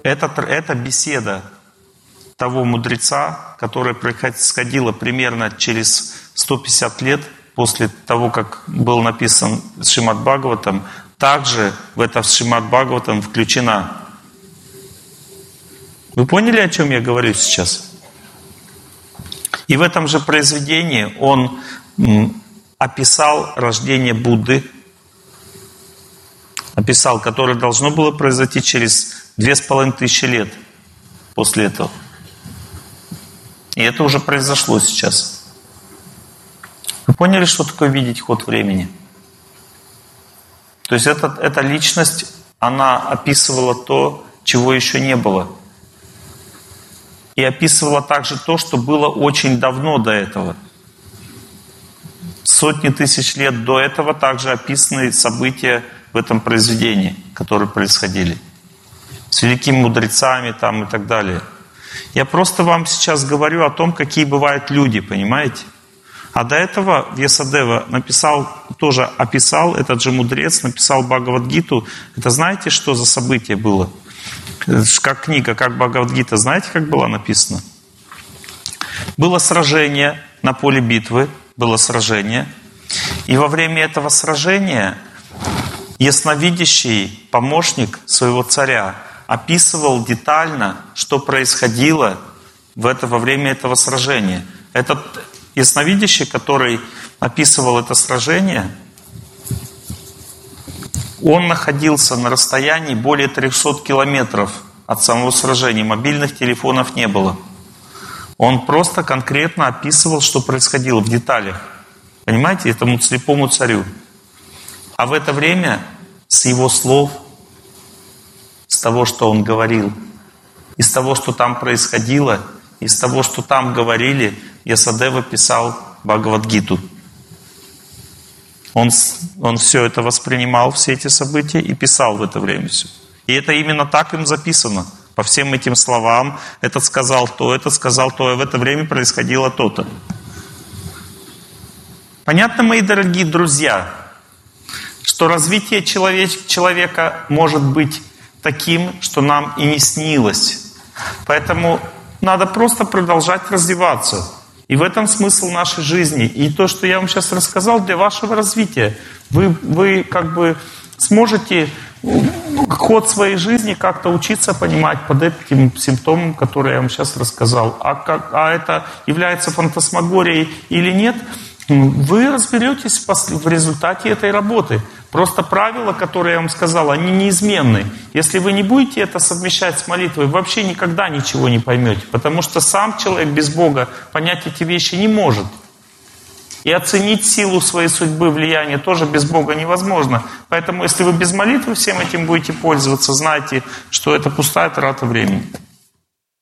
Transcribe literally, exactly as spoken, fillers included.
Это, это беседа того мудреца, которая происходила примерно через сто пятьдесят лет после того, как был написан Шримад Бхагаватам, также в это Шримад Бхагаватам включена. Вы поняли, о чем я говорю сейчас? И в этом же произведении он описал рождение Будды, описал, которое должно было произойти через две с половиной тысячи лет после этого. И это уже произошло сейчас. Вы поняли, что такое видеть ход времени? То есть эта, эта личность, она описывала то, чего еще не было. И описывала также то, что было очень давно до этого. Сотни тысяч лет до этого также описаны события в этом произведении, которые происходили. С великими мудрецами там и так далее. Я просто вам сейчас говорю о том, какие бывают люди, понимаете? А до этого Вьясадева написал, тоже описал, этот же мудрец написал Бхагавад-гиту. Это знаете, что за событие было? Как книга, как Бхагавад-гита, знаете, как была написана? Было сражение на поле битвы, было сражение. И во время этого сражения ясновидящий помощник своего царя описывал детально, что происходило в это, во время этого сражения. Этот ясновидящий, который описывал это сражение, он находился на расстоянии более трехсот километров от самого сражения. Мобильных телефонов не было. Он просто конкретно описывал, что происходило в деталях. Понимаете, этому слепому царю. А в это время с его слов, с того, что он говорил, из того, что там происходило, из того, что там говорили, Вьясадева писал Бхагавад-гиту. Он, он все это воспринимал, все эти события, и писал в это время все. И это именно так им записано. По всем этим словам, этот сказал то, этот сказал то, и в это время происходило то-то. Понятно, мои дорогие друзья, что развитие человек, человека может быть таким, что нам и не снилось. Поэтому надо просто продолжать развиваться. И в этом смысл нашей жизни. И то, что я вам сейчас рассказал, для вашего развития. Вы, вы как бы сможете ход своей жизни как-то учиться понимать под этим симптомом, который я вам сейчас рассказал. А, как, а это является фантасмагорией или нет, вы разберетесь в результате этой работы. Просто правила, которые я вам сказал, они неизменны. Если вы не будете это совмещать с молитвой, вы вообще никогда ничего не поймете. Потому что сам человек без Бога понять эти вещи не может. И оценить силу своей судьбы, влияния тоже без Бога невозможно. Поэтому если вы без молитвы всем этим будете пользоваться, знайте, что это пустая трата времени.